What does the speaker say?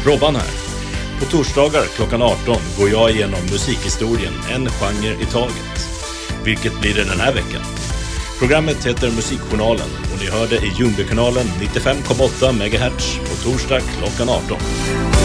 Robban här. På torsdagar klockan 18 går jag igenom musikhistorien en genre i taget. Vilket blir det den här veckan? Programmet heter Musikjournalen och ni hör det i Ljungbykanalen 95,8 MHz på torsdag klockan 18.